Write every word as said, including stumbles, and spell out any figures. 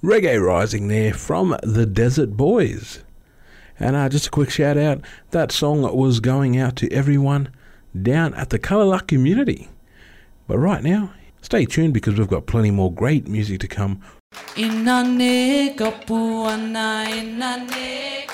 Reggae Rising there from the Desert Boys. And uh, just a quick shout out, that song was going out to everyone down at the Colour Luck community. But right now, stay tuned because we've got plenty more great music to come. Inane kapuana inane